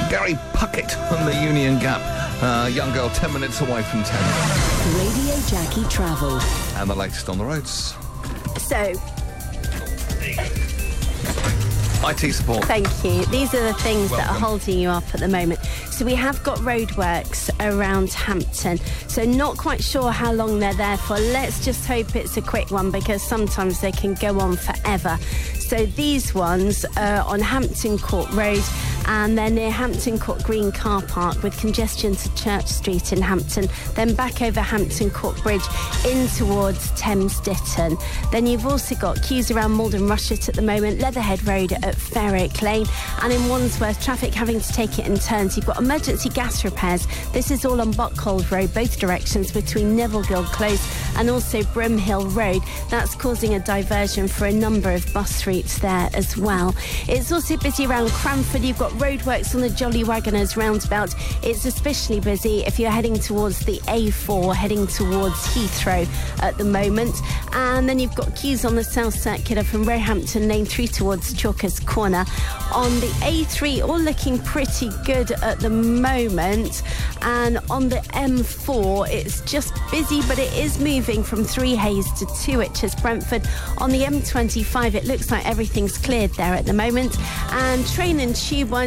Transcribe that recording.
Gary Puckett on the Union Gap. Young girl, 10 minutes away from 10. Radio Jackie Travel. And the latest on the roads. So, IT support. thank you. These are the things that are holding you up at the moment. So we have got roadworks around Hampton. So not quite sure how long they're there for. Let's just hope it's a quick one, because sometimes they can go on forever. So these ones are on Hampton Court Road, and they're near Hampton Court Green Car Park, with congestion to Church Street in Hampton, then back over Hampton Court Bridge in towards Thames Ditton. Then you've also got queues around Malden Rushet at the moment, Leatherhead Road at Ferrick Lane, and in Wandsworth, traffic having to take it in turns. You've got emergency gas repairs. This is all on Buckhold Road, both directions, between Nevillegill Close and also Brimhill Road. That's causing a diversion for a number of bus routes there as well. It's also busy around Cranford. You've got roadworks on the Jolly Wagoners roundabout. It's especially busy if you're heading towards the A4, heading towards Heathrow at the moment. And then you've got queues on the South Circular from Roehampton Lane through towards Chalkers Corner. On the A3, all looking pretty good at the moment. And on the M4, it's just busy, but it is moving from Three Hayes to Twitches, Brentford. On the M25, it looks like everything's cleared there at the moment. And train and tube